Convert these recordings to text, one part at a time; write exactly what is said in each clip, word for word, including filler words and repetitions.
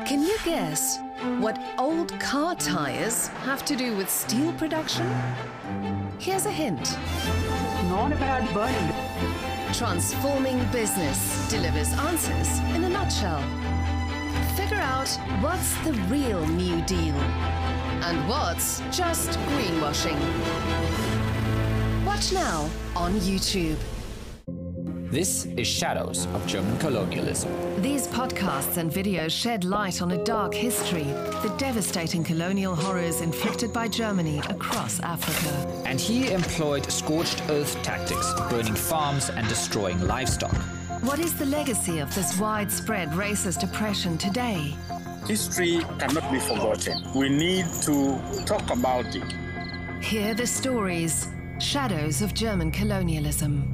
Can you guess what old car tires have to do with steel production? Here's a hint. Not about burning. Transforming business delivers answers in a nutshell. Figure out what's the real New Deal and what's just greenwashing. Watch now on YouTube. This is Shadows of German Colonialism. These podcasts and videos shed light on a dark history, the devastating colonial horrors inflicted by Germany across Africa. And he employed scorched earth tactics, burning farms and destroying livestock. What is the legacy of this widespread racist oppression today? History cannot be forgotten. We need to talk about it. Hear the stories, Shadows of German Colonialism.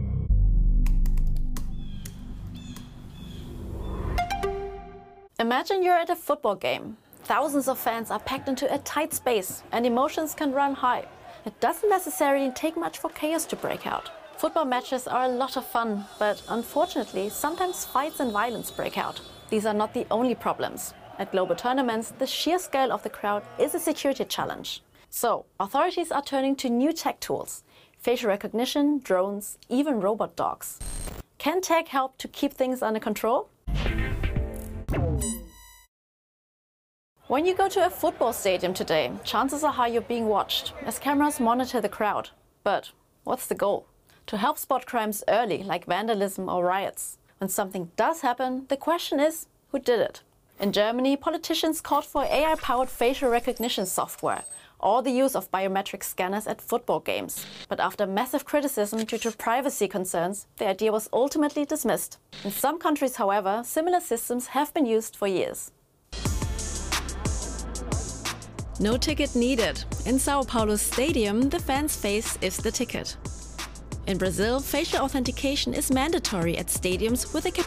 Imagine you're at a football game. Thousands of fans are packed into a tight space and emotions can run high. It doesn't necessarily take much for chaos to break out. Football matches are a lot of fun, but unfortunately, sometimes fights and violence break out. These are not the only problems. At global tournaments, the sheer scale of the crowd is a security challenge. So, authorities are turning to new tech tools. Facial recognition, drones, even robot dogs. Can tech help to keep things under control? When you go to a football stadium today, chances are high you're being watched, as cameras monitor the crowd. But what's the goal? To help spot crimes early, like vandalism or riots. When something does happen, the question is, who did it? In Germany, politicians called for A I-powered facial recognition software, or the use of biometric scanners at football games. But after massive criticism due to privacy concerns, the idea was ultimately dismissed. In some countries, however, similar systems have been used for years. No ticket needed. In Sao Paulo's stadium, the fan's face is the ticket. In Brazil, facial authentication is mandatory at stadiums with a